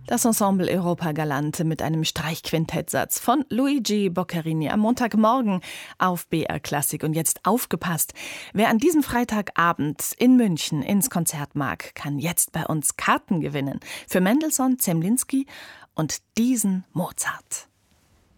Das Ensemble Europa Galante mit einem Streichquintettsatz von Luigi Boccherini am Montagmorgen auf BR Klassik. Und jetzt aufgepasst, wer an diesem Freitagabend in München ins Konzert mag, kann jetzt bei uns Karten gewinnen für Mendelssohn, Zemlinsky und diesen Mozart.